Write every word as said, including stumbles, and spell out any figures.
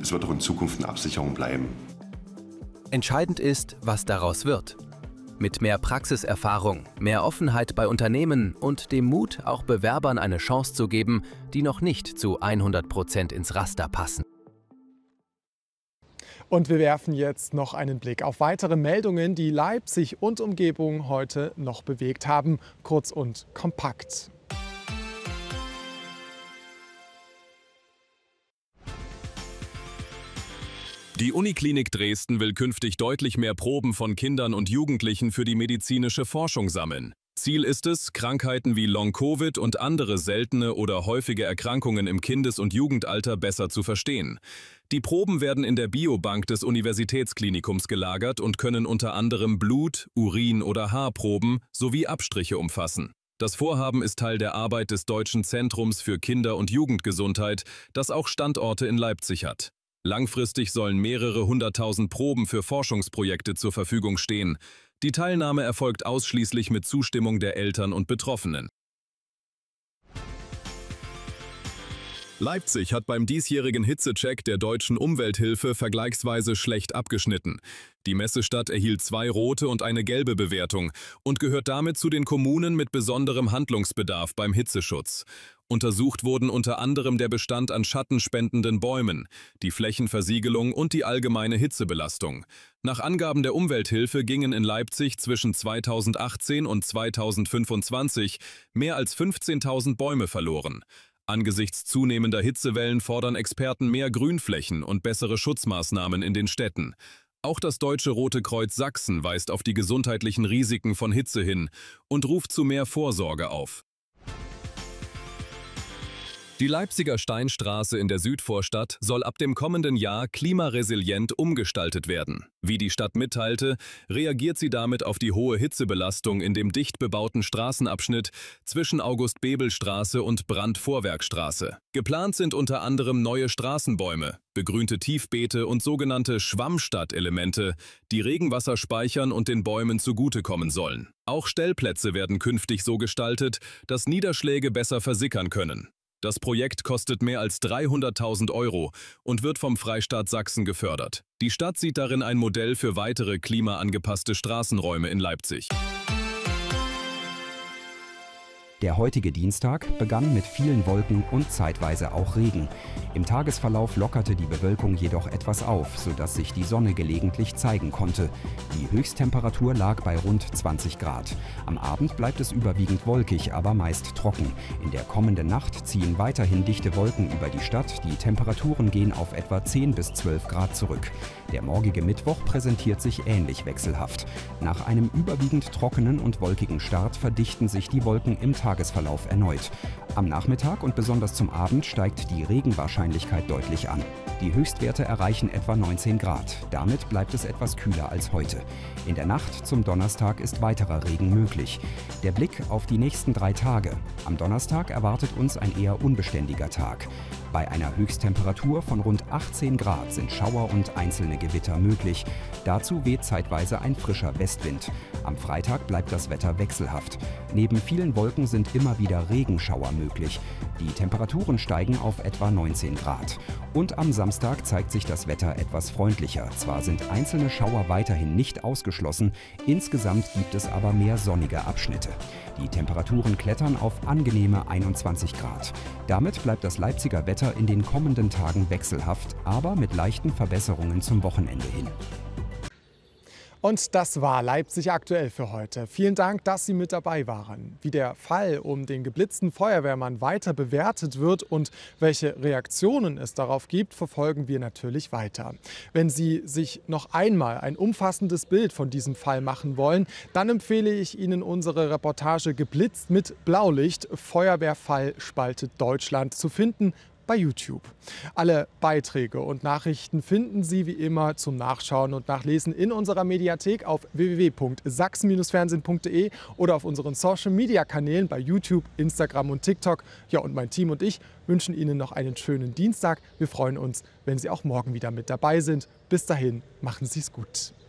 es wird auch in Zukunft eine Absicherung bleiben. Entscheidend ist, was daraus wird. Mit mehr Praxiserfahrung, mehr Offenheit bei Unternehmen und dem Mut, auch Bewerbern eine Chance zu geben, die noch nicht zu hundert Prozent ins Raster passen. Und wir werfen jetzt noch einen Blick auf weitere Meldungen, die Leipzig und Umgebung heute noch bewegt haben. Kurz und kompakt. Die Uniklinik Dresden will künftig deutlich mehr Proben von Kindern und Jugendlichen für die medizinische Forschung sammeln. Ziel ist es, Krankheiten wie Long-Covid und andere seltene oder häufige Erkrankungen im Kindes- und Jugendalter besser zu verstehen. Die Proben werden in der Biobank des Universitätsklinikums gelagert und können unter anderem Blut-, Urin- oder Haarproben sowie Abstriche umfassen. Das Vorhaben ist Teil der Arbeit des Deutschen Zentrums für Kinder- und Jugendgesundheit, das auch Standorte in Leipzig hat. Langfristig sollen mehrere hunderttausend Proben für Forschungsprojekte zur Verfügung stehen. Die Teilnahme erfolgt ausschließlich mit Zustimmung der Eltern und Betroffenen. Leipzig hat beim diesjährigen Hitzecheck der Deutschen Umwelthilfe vergleichsweise schlecht abgeschnitten. Die Messestadt erhielt zwei rote und eine gelbe Bewertung und gehört damit zu den Kommunen mit besonderem Handlungsbedarf beim Hitzeschutz. Untersucht wurden unter anderem der Bestand an schattenspendenden Bäumen, die Flächenversiegelung und die allgemeine Hitzebelastung. Nach Angaben der Umwelthilfe gingen in Leipzig zwischen zweitausendachtzehn und zweitausendfünfundzwanzig mehr als fünfzehntausend Bäume verloren. Angesichts zunehmender Hitzewellen fordern Experten mehr Grünflächen und bessere Schutzmaßnahmen in den Städten. Auch das Deutsche Rote Kreuz Sachsen weist auf die gesundheitlichen Risiken von Hitze hin und ruft zu mehr Vorsorge auf. Die Leipziger Steinstraße in der Südvorstadt soll ab dem kommenden Jahr klimaresilient umgestaltet werden. Wie die Stadt mitteilte, reagiert sie damit auf die hohe Hitzebelastung in dem dicht bebauten Straßenabschnitt zwischen August-Bebel-Straße und Brandt-Vorwerkstraße. Geplant sind unter anderem neue Straßenbäume, begrünte Tiefbeete und sogenannte Schwammstadt-Elemente, die Regenwasser speichern und den Bäumen zugutekommen sollen. Auch Stellplätze werden künftig so gestaltet, dass Niederschläge besser versickern können. Das Projekt kostet mehr als dreihunderttausend Euro und wird vom Freistaat Sachsen gefördert. Die Stadt sieht darin ein Modell für weitere klimaangepasste Straßenräume in Leipzig. Der heutige Dienstag begann mit vielen Wolken und zeitweise auch Regen. Im Tagesverlauf lockerte die Bewölkung jedoch etwas auf, sodass sich die Sonne gelegentlich zeigen konnte. Die Höchsttemperatur lag bei rund zwanzig Grad. Am Abend bleibt es überwiegend wolkig, aber meist trocken. In der kommenden Nacht ziehen weiterhin dichte Wolken über die Stadt. Die Temperaturen gehen auf etwa zehn bis zwölf Grad zurück. Der morgige Mittwoch präsentiert sich ähnlich wechselhaft. Nach einem überwiegend trockenen und wolkigen Start verdichten sich die Wolken im Tagesverlauf erneut. Am Nachmittag und besonders zum Abend steigt die Regenwahrscheinlichkeit deutlich an. Die Höchstwerte erreichen etwa neunzehn Grad. Damit bleibt es etwas kühler als heute. In der Nacht zum Donnerstag ist weiterer Regen möglich. Der Blick auf die nächsten drei Tage. Am Donnerstag erwartet uns ein eher unbeständiger Tag. Bei einer Höchsttemperatur von rund achtzehn Grad sind Schauer und einzelne Gewitter möglich. Dazu weht zeitweise ein frischer Westwind. Am Freitag bleibt das Wetter wechselhaft. Neben vielen Wolken sind immer wieder Regenschauer möglich. Die Temperaturen steigen auf etwa neunzehn Grad. Und am Samstag zeigt sich das Wetter etwas freundlicher. Zwar sind einzelne Schauer weiterhin nicht ausgeschlossen, insgesamt gibt es aber mehr sonnige Abschnitte. Die Temperaturen klettern auf angenehme einundzwanzig Grad. Damit bleibt das Leipziger Wetter in den kommenden Tagen wechselhaft, aber mit leichten Verbesserungen zum Wochenende hin. Und das war Leipzig aktuell für heute. Vielen Dank, dass Sie mit dabei waren. Wie der Fall um den geblitzten Feuerwehrmann weiter bewertet wird und welche Reaktionen es darauf gibt, verfolgen wir natürlich weiter. Wenn Sie sich noch einmal ein umfassendes Bild von diesem Fall machen wollen, dann empfehle ich Ihnen unsere Reportage Geblitzt mit Blaulicht, Feuerwehrfall spaltet Deutschland zu finden bei YouTube. Alle Beiträge und Nachrichten finden Sie wie immer zum Nachschauen und Nachlesen in unserer Mediathek auf w w w punkt sachsen Bindestrich fernsehen punkt de oder auf unseren Social-Media-Kanälen bei YouTube, Instagram und TikTok. Ja, und mein Team und ich wünschen Ihnen noch einen schönen Dienstag. Wir freuen uns, wenn Sie auch morgen wieder mit dabei sind. Bis dahin, machen Sie es gut.